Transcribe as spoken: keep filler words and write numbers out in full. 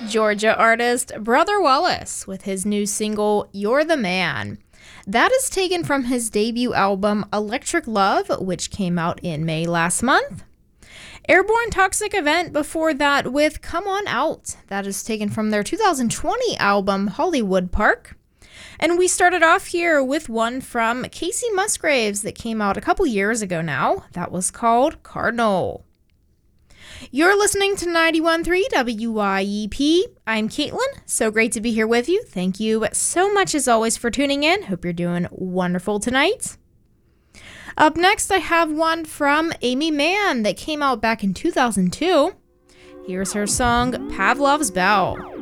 Georgia artist Brother Wallace with his new single, You're the Man. That is taken from his debut album, Electric Love, which came out in May last month. Airborne Toxic Event before that with Come On Out. That is taken from their two thousand twenty album, Hollywood Park. And we started off here with one from Casey Musgraves that came out a couple years ago now. That was called Cardinal. You're listening to ninety-one point three W Y E P. I'm Caitlin. So great to be here with you. Thank you so much as always for tuning in. Hope you're doing wonderful tonight. Up next, I have one from Aimee Mann that came out back in two thousand two. Here's her song, Pavlov's Bell.